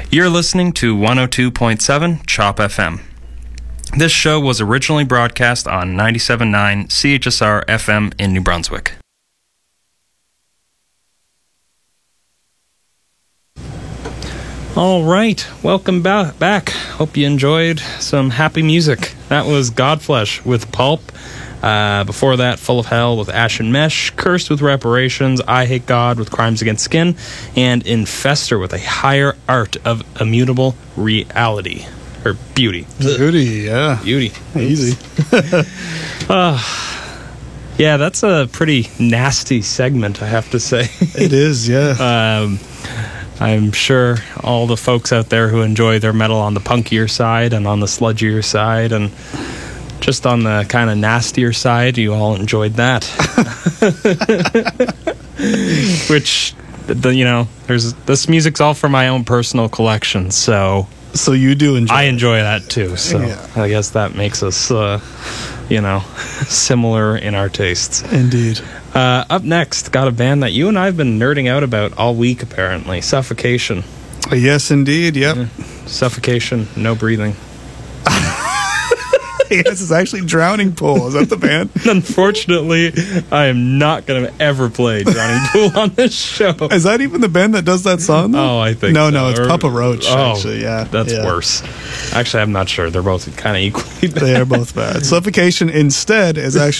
You're listening to 102.7 CHOP FM. This show was originally broadcast on 97.9 CHSR FM in New Brunswick. All right, welcome back. Hope you enjoyed some happy music. That was Godflesh with Pulp. Before that, Full of Hell with Ashen Mesh, Cursed with Reparations, I Hate God with Crimes Against Skin, and Infester with A Higher Art of Immutable Reality. Or Beauty. Beauty, yeah. Beauty. Easy. Yeah, that's a pretty nasty segment, I have to say. It is, yeah. I'm sure all the folks out there who enjoy their metal on the punkier side and on the sludgier side and just on the kind of nastier side, you all enjoyed that. Which, this music's all for my own personal collection, so you do enjoy I enjoy that too, so yeah. I guess that makes us, similar in our tastes. Indeed. Up next, got a band that you and I have been nerding out about all week, apparently. Suffocation. Yes, indeed, yep. Yeah. Suffocation, no breathing. Yes, it's actually Drowning Pool. Is that the band? Unfortunately, I am not going to ever play Drowning Pool on this show. Is that even the band that does that song, though? Oh, I think No, so. it's Papa Roach, actually, yeah. That's worse. Actually, I'm not sure. They're both kind of equally bad. They are both bad. Suffocation, instead, is actually